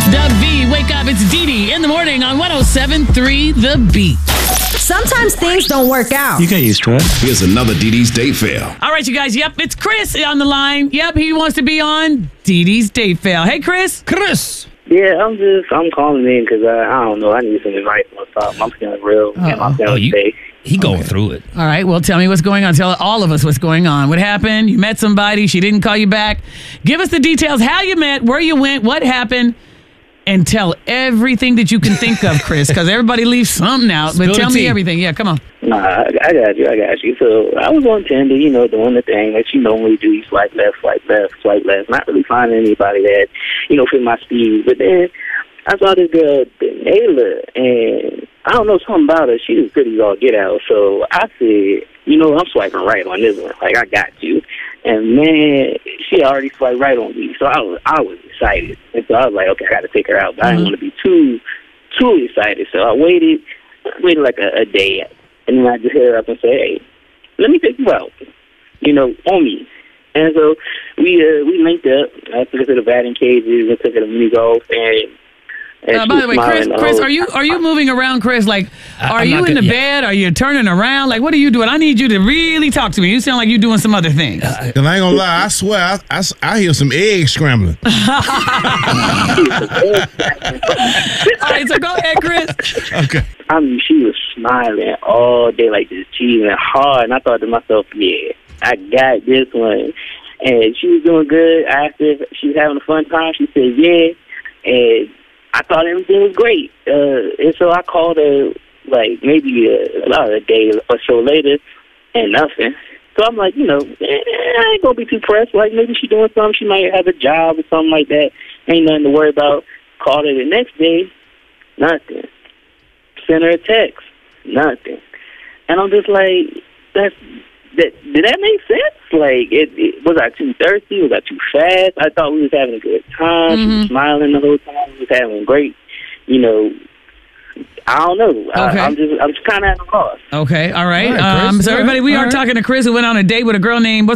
Dub V, wake up. It's Dee Dee in the morning on 107.3 The Beat. Sometimes things don't work out. You can't use stress. Here's another Dee Dee's Date Fail. All right, you guys. Yep, it's Chris on the line. Yep, he wants to be on Dee Dee's Date Fail. Hey, Chris. Chris. Yeah, I'm calling in because I don't know. I need some advice on something. I'm feeling real. I'm feeling safe. He going through it. All right, well, tell me what's going on. Tell all of us what's going on. What happened? You met somebody. She didn't call you back. Give us the details. How you met, where you went, what happened. And tell everything that you can think of, Chris, because everybody leaves something out. But tell me everything. Yeah, come on. Nah, I got you. So I was on Tinder, doing the thing that you normally do. You swipe left, swipe left, swipe left. Not really finding anybody that, fit my speed. But then I saw this girl, Nayla, and I don't know, something about her. She was pretty all get out. So I said, I'm swiping right on this one. Like, I got you. And, man, she already swiped right on me. So I was excited. And so I was like, okay, I got to take her out. But I didn't want to be too excited. So I waited like a day. And then I just hit her up and said, hey, let me take you out, on me. And so we linked up. I took her to the batting cages and took her to mini golf. And by the way, Chris, are you moving around, Chris? Like, are you in the bed? Are you turning around? Like, what are you doing? I need you to really talk to me. You sound like you're doing some other things. And I ain't gonna lie, I swear, I hear some eggs scrambling. All right, so go ahead, Chris. Okay. I mean, she was smiling all day, like just cheesing hard. And I thought to myself, yeah, I got this one. And she was doing good. I asked her if she was having a fun time. She said, yeah. And I thought everything was great. And so I called her like maybe a day or so later and nothing. So I'm like, I ain't going to be too pressed. Like maybe she's doing something. She might have a job or something like that. Ain't nothing to worry about. Called her the next day, nothing. Sent her a text, nothing. And I'm just like, did that make sense? Like, was I too thirsty? Was I too fast? I thought we was having a good time. She was smiling the whole time. We was having great, I don't know. Okay. I'm just kind of at a loss. Okay, all right. All right, Chris. So everybody, we are talking to Chris who went on a date with a girl named,